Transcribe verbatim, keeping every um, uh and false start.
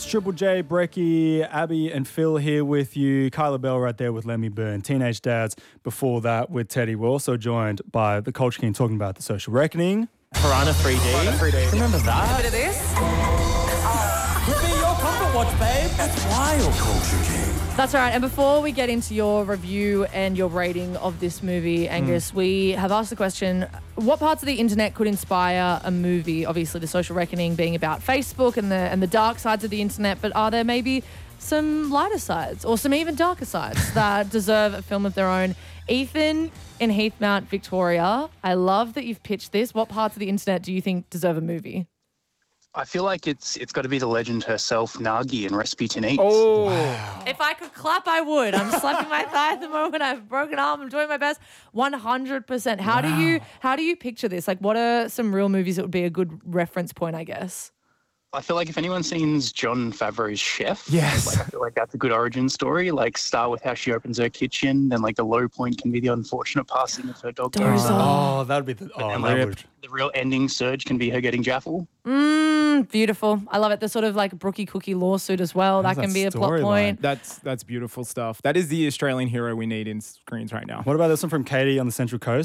It's Triple J, Brecky, Abby and Phil here with you. Kyla Bell right there with Let Me Burn. Teenage Dads before that with Teddy. We're also joined by the Culture King talking about The Social Reckoning. Piranha three D. Piranha three D. Remember that? A bit of this. Could be your comfort watch, babe. That's wild. Culture King. That's right. And before we get into your review and your rating of this movie, Angus, mm. we have asked the question, what parts of the internet could inspire a movie? Obviously, The Social Reckoning being about Facebook and the and the dark sides of the internet, but are there maybe some lighter sides or some even darker sides that deserve a film of their own? Ethan in Heathmount, Victoria, I love that you've pitched this. What parts of the internet do you think deserve a movie? I feel like it's it's got to be the legend herself, Nagi in Rasputin Eats. Oh. Wow. If I could clap, I would. I'm slapping my thigh at the moment. I have a broken arm. I'm doing my best. one hundred percent. How wow. do you how do you picture this? Like, what are some real movies that would be a good reference point, I guess? I feel like if anyone's seen Jon Favreau's Chef, yes. like, I feel like that's a good origin story. Like, start with how she opens her kitchen, then like the low point can be the unfortunate passing of her dog. Oh, oh that would be the oh, and, like, the real ending surge can be her getting Jaffel. Mm, beautiful. I love it. The sort of like Brookie Cookie lawsuit as well. That, that can be a plot point. Line? That's that's beautiful stuff. That is the Australian hero we need in screens right now. What about this one from Katie on the Central Coast?